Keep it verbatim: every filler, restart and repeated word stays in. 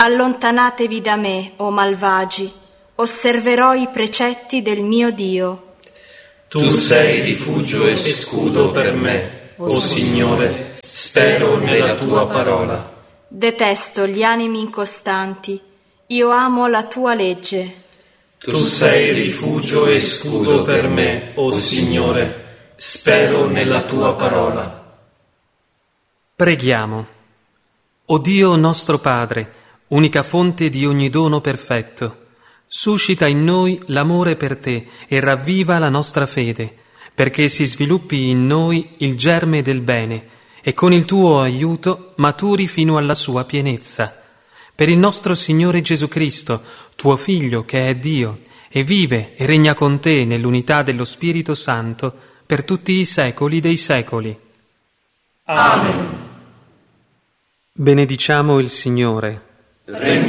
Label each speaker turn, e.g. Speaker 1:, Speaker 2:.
Speaker 1: Allontanatevi da me, o malvagi, osserverò i precetti del mio Dio.
Speaker 2: Tu sei rifugio e scudo per me, o Signore, spero nella tua parola.
Speaker 1: Detesto gli animi incostanti, io amo la tua legge.
Speaker 2: Tu sei rifugio e scudo per me, o Signore, spero nella tua parola.
Speaker 3: Preghiamo. O Dio nostro Padre, unica fonte di ogni dono perfetto, suscita in noi l'amore per te e ravviva la nostra fede, perché si sviluppi in noi il germe del bene e con il tuo aiuto maturi fino alla sua pienezza. Per il nostro Signore Gesù Cristo, tuo Figlio che è Dio e vive e regna con te nell'unità dello Spirito Santo per tutti i secoli dei secoli.
Speaker 2: Amen.
Speaker 3: Benediciamo il Signore.
Speaker 2: Regni